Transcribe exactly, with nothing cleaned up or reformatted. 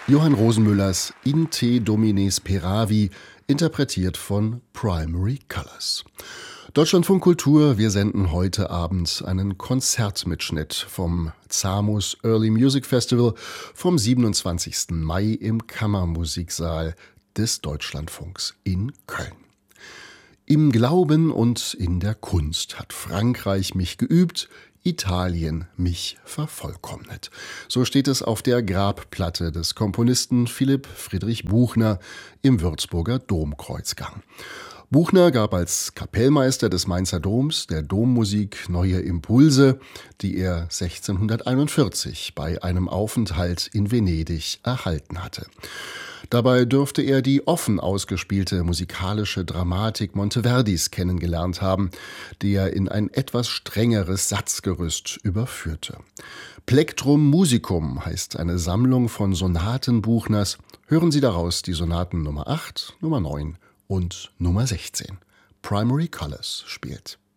Johann Rosenmüllers In te Domine Speravi, interpretiert von Primary Colors. Deutschlandfunk Kultur, wir senden heute Abend einen Konzertmitschnitt vom ZAMUS Early Music Festival vom siebenundzwanzigsten Mai im Kammermusiksaal des Deutschlandfunks in Köln. Im Glauben und in der Kunst hat Frankreich mich geübt, Italien mich vervollkommnet. So steht es auf der Grabplatte des Komponisten Philipp Friedrich Buchner im Würzburger Domkreuzgang. Buchner gab als Kapellmeister des Mainzer Doms der Dommusik neue Impulse, die er sechzehnhunderteinundvierzig bei einem Aufenthalt in Venedig erhalten hatte. Dabei dürfte er die offen ausgespielte musikalische Dramatik Monteverdis kennengelernt haben, die er in ein etwas strengeres Satzgerüst überführte. Plectrum Musicum heißt eine Sammlung von Sonaten Buchners. Hören Sie daraus die Sonaten Nummer acht, Nummer neun und Nummer sechzehn. Primary Colors spielt.